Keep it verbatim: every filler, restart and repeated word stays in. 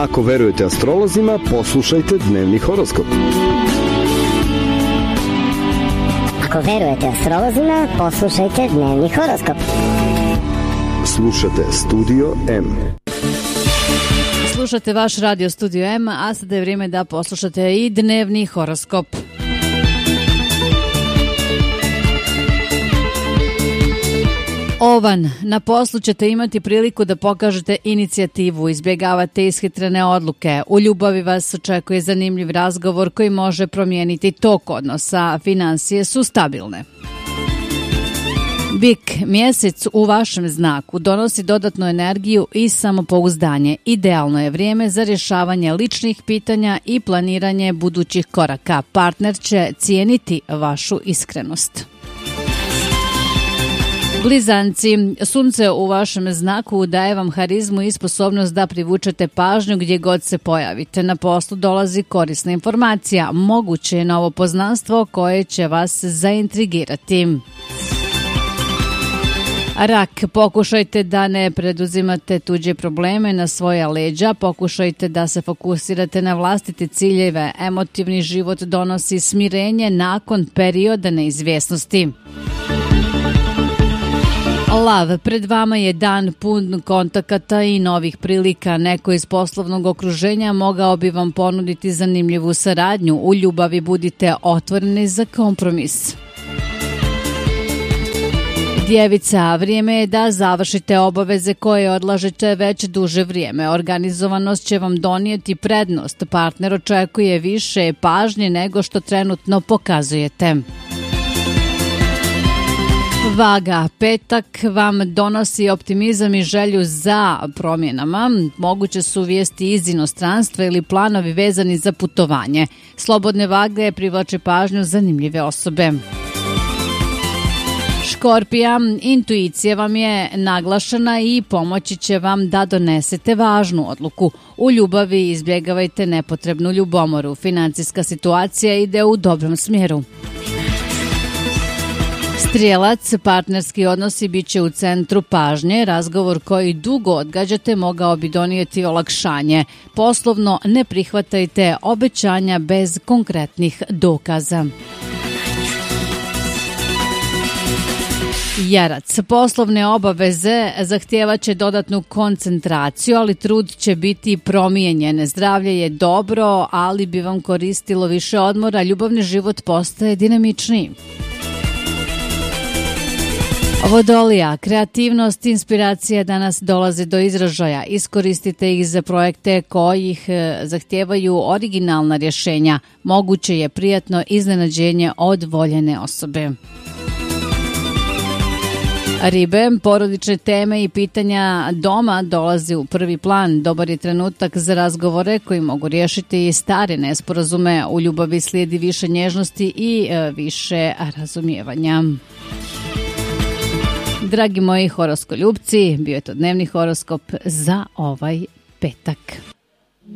Ako verujete astrolozima, poslušajte dnevni horoskop. Ako verujete astrolozima, poslušajte dnevni horoskop. Slušate Studio M. Slušate vaš radio Studio M, a sada je vrijeme da poslušate i dnevni horoskop. Ovan, na poslu ćete imati priliku da pokažete inicijativu, izbjegavate ishitrene odluke. U ljubavi vas očekuje zanimljiv razgovor koji može promijeniti tok odnosa, finansije su stabilne. Bik, mjesec u vašem znaku donosi dodatnu energiju i samopouzdanje. Idealno je vrijeme za rješavanje ličnih pitanja i planiranje budućih koraka. Partner će cijeniti vašu iskrenost. Blizanci, sunce u vašem znaku daje vam harizmu i sposobnost da privučete pažnju gdje god se pojavite. Na poslu dolazi korisna informacija, moguće je novo poznanstvo koje će vas zaintrigirati. Rak, pokušajte da ne preduzimate tuđe probleme na svoja leđa, pokušajte da se fokusirate na vlastite ciljeve. Emotivni život donosi smirenje nakon perioda neizvjesnosti. Lav, pred vama je dan pun kontakata i novih prilika. Neko iz poslovnog okruženja mogao bi vam ponuditi zanimljivu saradnju. U ljubavi budite otvoreni za kompromis. Djevica, vrijeme je da završite obaveze koje odlažete već duže vrijeme. Organizovanost će vam donijeti prednost. Partner očekuje više pažnje nego što trenutno pokazujete. Vaga, petak vam donosi optimizam i želju za promjenama. Moguće su vijesti iz inostranstva ili planovi vezani za putovanje. Slobodne vage privlače pažnju zanimljive osobe. Škorpija, intuicija vam je naglašena i pomoći će vam da donesete važnu odluku. U ljubavi izbjegavajte nepotrebnu ljubomoru. Financijska situacija ide u dobrom smjeru. Strijelac, partnerski odnosi bit će u centru pažnje. Razgovor koji dugo odgađate mogao bi donijeti olakšanje. Poslovno ne prihvatajte obećanja bez konkretnih dokaza. Jarac, poslovne obaveze zahtijevat će dodatnu koncentraciju, ali trud će biti promijenjen. Zdravlje je dobro, ali bi vam koristilo više odmora. Ljubavni život postaje dinamičniji. Vodolija, kreativnost, inspiracija danas dolaze do izražaja. Iskoristite ih za projekte kojih zahtijevaju originalna rješenja. Moguće je prijatno iznenađenje od voljene osobe. Ribe, porodične teme i pitanja doma dolazi u prvi plan. Dobar je trenutak za razgovore koji mogu riješiti i stare nesporazume. U ljubavi slijedi više nježnosti i više razumijevanja. Dragi moji horoskoljupci, bio je to dnevni horoskop za ovaj petak.